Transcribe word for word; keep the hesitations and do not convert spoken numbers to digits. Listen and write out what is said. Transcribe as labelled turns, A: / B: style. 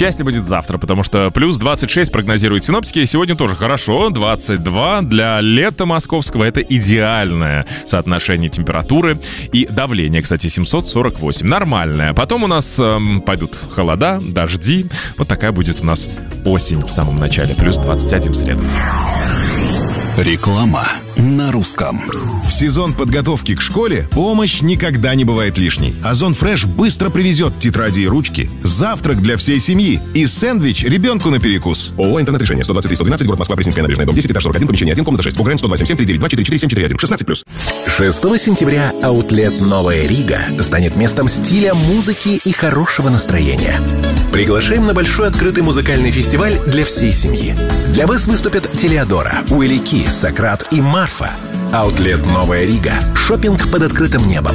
A: счастье будет завтра, потому что плюс двадцать шесть прогнозируют синоптики. Сегодня тоже хорошо, двадцать два. Для лета московского это идеальное соотношение температуры и давления. Кстати, семьсот сорок восемь. Нормальное. Потом у нас эм, пойдут холода, дожди. Вот такая будет у нас осень в самом начале. Плюс двадцать один в среду.
B: Реклама на русском.
C: В сезон подготовки к школе помощь никогда не бывает лишней. Озон Фреш быстро привезет тетради и ручки, завтрак для всей семьи и сэндвич ребенку на перекус. ООО «Интернет-решение», сто двадцать три сто двенадцать, город Москва, Пресненская набережная, дом десять, этаж сорок один, помещение один, комната шесть. ПОГРН сто два семь семь три девять два четыре четыре семь четыре один, шестнадцать плюс.
D: шестого сентября аутлет «Новая Рига» станет местом стиля, музыки и хорошего настроения. Приглашаем на большой открытый музыкальный фестиваль для всей семьи. Для вас выступят Телеодора, Уилли Ки, Сократ и Марфа. Аутлет «Новая Рига». Шоппинг под открытым небом.